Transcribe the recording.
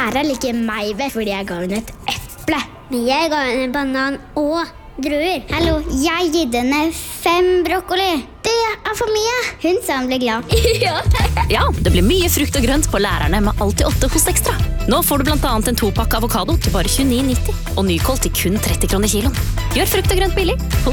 Læreren liker meg vel fordi jeg ga henne et eple. Men jeg ga henne banan og druer. Hallo, jeg gitt henne 5 brokkoli. Det er for mye. Hun sa hun ble glad. Ja, det blir mye frukt og grønt på lærerne med alltid 8 hos Ekstra. Nå får du blant annet en 2-pakke avokado til bare 29,90 og nykål til kun 30 kroner kiloen. Gjør frukt og grønt billig hos